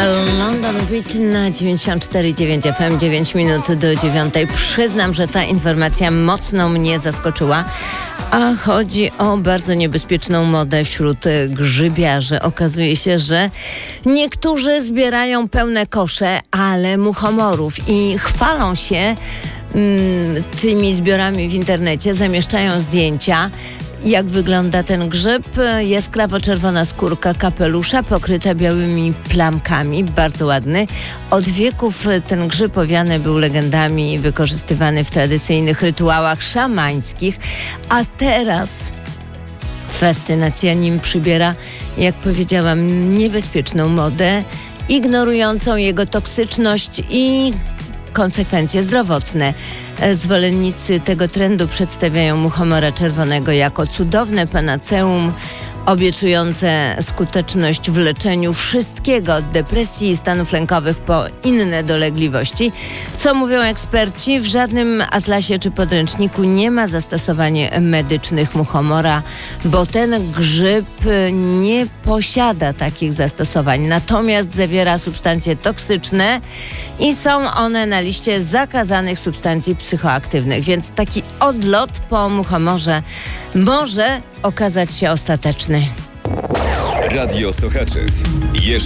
London Beat na 94,9 FM, 9 minut do 9. Przyznam, że ta informacja mocno mnie zaskoczyła, a chodzi o bardzo niebezpieczną modę wśród grzybiarzy. Okazuje się, że niektórzy zbierają pełne kosze, ale muchomorów i chwalą się tymi zbiorami w internecie, zamieszczają zdjęcia. Jak wygląda ten grzyb? Jaskrawo-czerwona skórka kapelusza pokryta białymi plamkami, bardzo ładny. Od wieków ten grzyb owiany był legendami i wykorzystywany w tradycyjnych rytuałach szamańskich, a teraz fascynacja nim przybiera, jak powiedziałam, niebezpieczną modę, ignorującą jego toksyczność i konsekwencje zdrowotne. Zwolennicy tego trendu przedstawiają muchomora czerwonego jako cudowne panaceum, obiecujące skuteczność w leczeniu wszystkiego, od depresji i stanów lękowych po inne dolegliwości. Co mówią eksperci? W żadnym atlasie czy podręczniku nie ma zastosowań medycznych muchomora, bo ten grzyb nie posiada takich zastosowań. Natomiast zawiera substancje toksyczne i są one na liście zakazanych substancji psychoaktywnych, więc taki odlot po muchomorze może okazać się ostateczny. Radio Sochaczew.